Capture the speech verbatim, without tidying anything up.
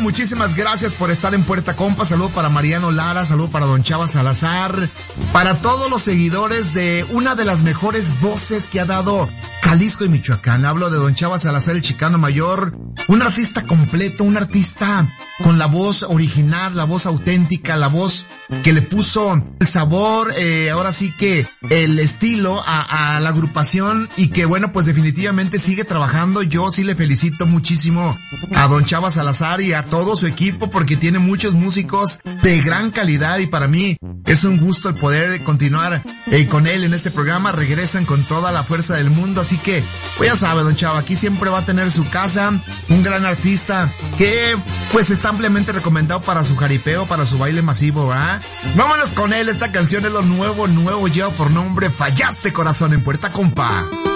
muchísimas gracias por estar en Puerta Compa. Saludo para Mariano Lara, saludo para Don Chava Salazar, para todos los seguidores de una de las mejores voces que ha dado Jalisco y Michoacán. Hablo de Don Chava Salazar, el Chicano Mayor, un artista completo, un artista con la voz original, la voz auténtica, la voz que le puso el sabor, eh, ahora sí que el estilo a, a la agrupación, y que bueno, pues definitivamente sigue trabajando. Yo sí le felicito muchísimo a Don Chava Salazar y a todo su equipo, porque tiene muchos músicos de gran calidad, y para mí es un gusto el poder continuar eh, con él en este programa. Regresan con toda la fuerza del mundo, así que pues ya sabe, Don Chava, aquí siempre va a tener su casa, un gran artista que pues está ampliamente recomendado para su jaripeo, para su baile masivo, ¿verdad? Vámonos con él. Esta canción es lo nuevo, nuevo, lleva por nombre Fallaste Corazón en Puerta Compa.